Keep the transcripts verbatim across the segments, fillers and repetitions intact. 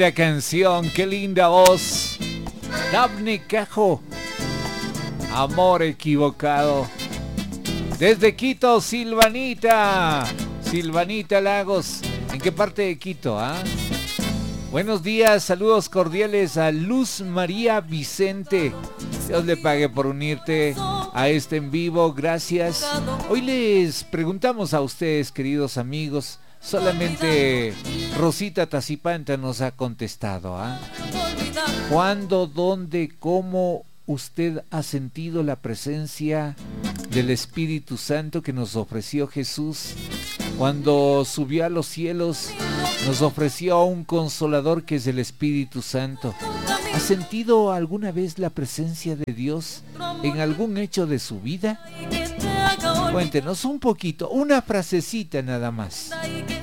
La canción, qué linda voz. Dafne Cajo, Amor equivocado. Desde Quito, Silvanita. Silvanita Lagos. ¿En qué parte de Quito, ah? Buenos días, saludos cordiales a Luz María Vicente. Dios le pague por unirte a este en vivo, gracias. Hoy les preguntamos a ustedes, queridos amigos, solamente Rosita Tacipanta nos ha contestado, ¿ah? ¿Cuándo, dónde, cómo usted ha sentido la presencia del Espíritu Santo que nos ofreció Jesús? Cuando subió a los cielos, nos ofreció a un consolador que es el Espíritu Santo. ¿Ha sentido alguna vez la presencia de Dios en algún hecho de su vida? Cuéntenos un poquito, una frasecita nada más.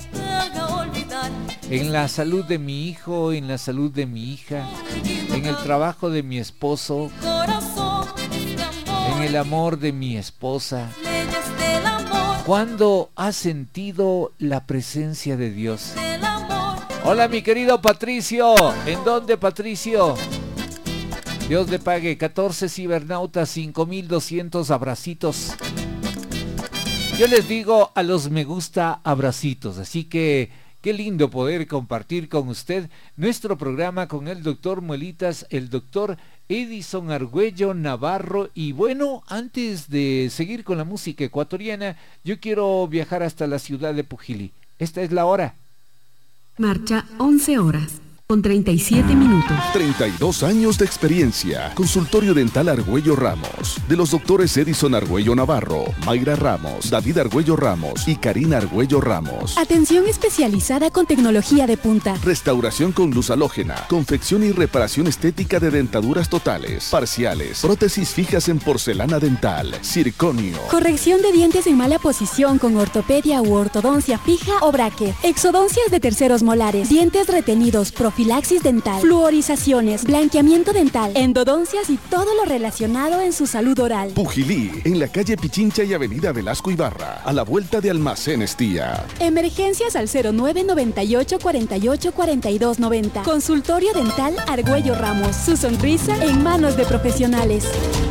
En la salud de mi hijo, en la salud de mi hija, en el trabajo de mi esposo, en el amor de mi esposa. ¿Cuándo has sentido la presencia de Dios? Hola, mi querido Patricio. ¿En dónde, Patricio? Dios le pague. catorce cibernautas, cinco mil doscientos abracitos. Yo les digo a los me gusta abracitos, así que qué lindo poder compartir con usted nuestro programa con el doctor Muelitas, el doctor Edison Argüello Navarro. Y bueno, antes de seguir con la música ecuatoriana, yo quiero viajar hasta la ciudad de Pujilí. Esta es la hora. Marcha once horas. Con treinta y siete minutos. treinta y dos años de experiencia. Consultorio Dental Argüello Ramos. De los doctores Edison Argüello Navarro, Mayra Ramos, David Argüello Ramos y Karina Argüello Ramos. Atención especializada con tecnología de punta. Restauración con luz halógena. Confección y reparación estética de dentaduras totales, parciales. Prótesis fijas en porcelana dental. Circonio. Corrección de dientes en mala posición con ortopedia u ortodoncia fija o bracket. Exodoncias de terceros molares. Dientes retenidos. Profilaxis dental, fluorizaciones, blanqueamiento dental, endodoncias y todo lo relacionado en su salud oral. Pujilí, en la calle Pichincha y avenida Velasco Ibarra, a la vuelta de Almacenes Tía. Emergencias al cero nueve noventa y ocho cuarenta y ocho cuarenta y dos noventa. Consultorio Dental Argüello Ramos. Su sonrisa en manos de profesionales.